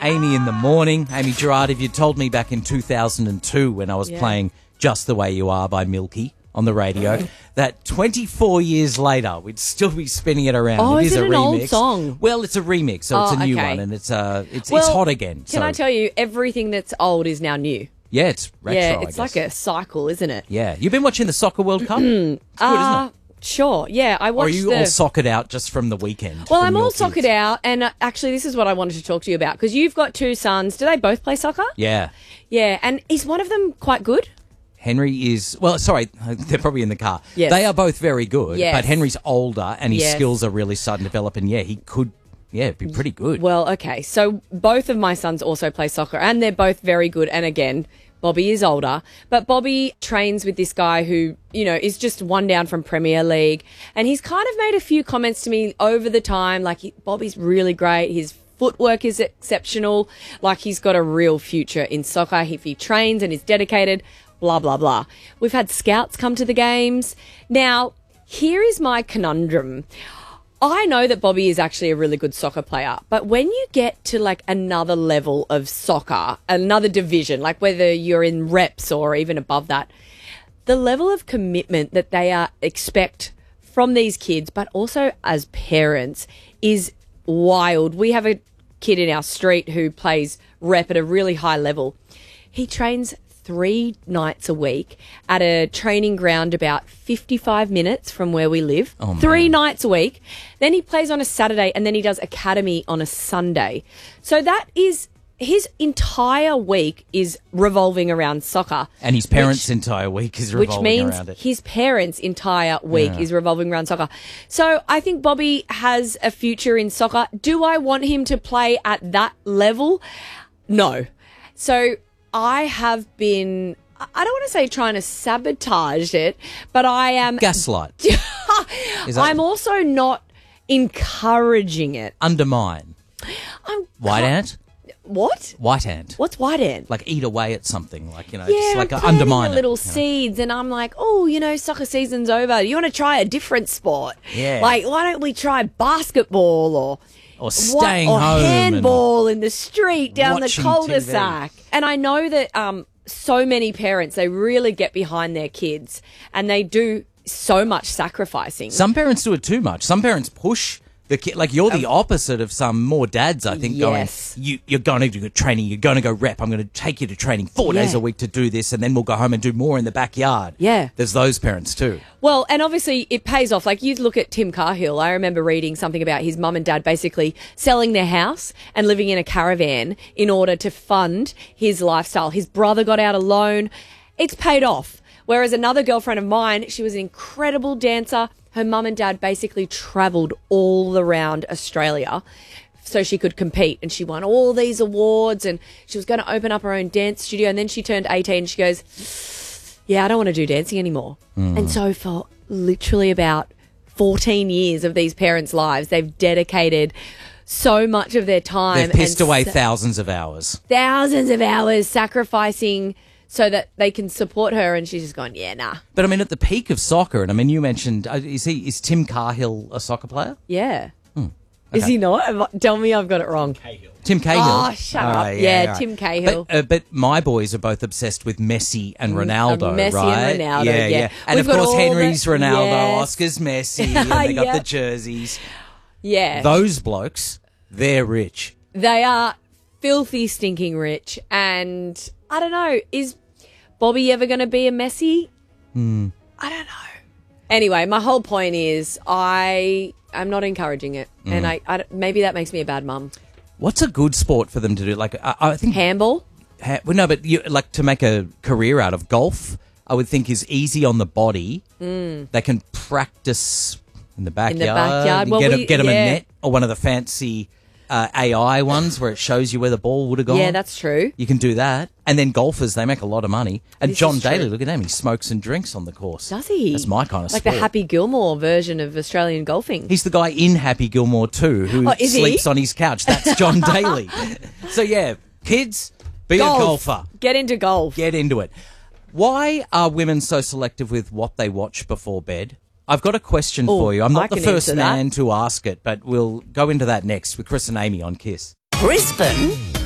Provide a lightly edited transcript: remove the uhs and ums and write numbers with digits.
Amy in the morning. Amy Gerard, if you told me back in 2002 when I was playing Just the Way You Are by Milky on the radio, that 24 years later we'd still be spinning it around. Oh, it is it a an remix. old song? Well, it's a remix, so it's a new one, and it's hot again. Can I tell you, everything that's old is now new. Yeah, it's retro, Yeah, I it's guess. like a cycle, isn't it? Yeah. You've been watching the Soccer World Cup? It's good, isn't it? Sure, yeah. I Or are watched you all sockered out just from the weekend? Well, from I'm your all kids? sockered out, and actually this is what I wanted to talk to you about, because you've got two sons. Do they both play soccer? Yeah. Yeah, and is one of them quite good? Henry is, well, sorry, they're probably in the car. Yes. They are both very good, Yes. but Henry's older and his Yes. skills are really starting to develop, and he could, be pretty good. Well, okay, so both of my sons also play soccer, and they're both very good, and again, Bobby is older, but Bobby trains with this guy who, is just one down from Premier League. And he's kind of made a few comments to me over the time, like Bobby's really great. His footwork is exceptional. Like he's got a real future in soccer if he trains and is dedicated, blah, blah, blah. We've had scouts come to the games. Now, here is my conundrum. I know that Bobby is actually a really good soccer player, but when you get to like another level of soccer, another division, like whether you're in reps or even above that, the level of commitment that they expect from these kids, but also as parents, is wild. We have a kid in our street who plays rep at a really high level. He trains 3 nights a week at a training ground about 55 minutes from where we live. Oh, man. 3 nights a week. Then he plays on a Saturday, and then he does academy on a Sunday. So that is his entire week is revolving around soccer. And his parents' entire week is revolving Which means around it. his parents' entire week is revolving around soccer. So I think Bobby has a future in soccer. Do I want him to play at that level? No. So I have been, I don't want to say trying to sabotage it, but I am. Gaslight. I'm also not encouraging it. Undermine. White ant? What? White ant. What's white ant? Like eat away at something, like, Yeah, just like I'm planting undermine the it, little seeds, and I'm like, oh, soccer season's over. You want to try a different sport? Yeah. Like, why don't we try basketball Or staying or home. handball in the street down the watching cul-de-sac? And I know that so many parents, they really get behind their kids, and they do so much sacrificing. Some parents do it too much. Some parents push the kid. Like, you're the opposite of some more dads, I think, Yes. going, you're going to do training, you're going to go rep, I'm going to take you to training 4 days a week to do this, and then we'll go home and do more in the backyard. Yeah. There's those parents too. Well, and obviously it pays off. Like, you look at Tim Cahill. I remember reading something about his mum and dad basically selling their house and living in a caravan in order to fund his lifestyle. His brother got out a loan. It's paid off. Whereas another girlfriend of mine, she was an incredible dancer. Her mum and dad basically travelled all around Australia so she could compete, and she won all these awards, and she was going to open up her own dance studio, and then she turned 18 and she goes, yeah, I don't want to do dancing anymore. And so for literally about 14 years of these parents' lives, they've dedicated so much of their time. They've pissed and away thousands of hours. thousands of hours sacrificing so that they can support her, and she's just gone, yeah, nah. But I mean, at the peak of soccer, and I mean, you mentioned, is Tim Cahill a soccer player? Yeah. Is he not? Tell me I've got it wrong. Tim Cahill. Oh, shut up. Yeah, Tim Cahill. But my boys are both obsessed with Messi and Ronaldo, Messi right? and Ronaldo, yeah. And We've of got course, all Henry's the- Ronaldo, yes. Oscar's Messi, and they got Yeah. the jerseys. Yeah. Those blokes, they're rich. They are filthy, stinking rich. And I don't know, is Bobby ever going to be a Messi? I don't know. Anyway, my whole point is I'm not encouraging it. And I maybe that makes me a bad mum. What's a good sport for them to do? Like, I think... Handball? well, no, but like to make a career out of golf, I would think is easy on the body. They can practice in the backyard. backyard. You Well, get them a yeah. net or one of the fancy AI ones where it shows you where the ball would have gone. Yeah, that's true. You can do that. And then golfers, they make a lot of money. And This John is true. Daly, look at him. He smokes and drinks on the course. Does he? That's my kind of like sport. the Happy Gilmore version of Australian golfing. He's the guy in Happy Gilmore too who Oh, is he? sleeps on his couch. That's John Daly. So, yeah, kids, be Golf. a golfer. Get into golf. Get into it. Why are women so selective with what they watch before bed? I've got a question for you. I'm I not the can first answer that. man to ask it, but we'll go into that next with Chris and Amy on KISS. Brisbane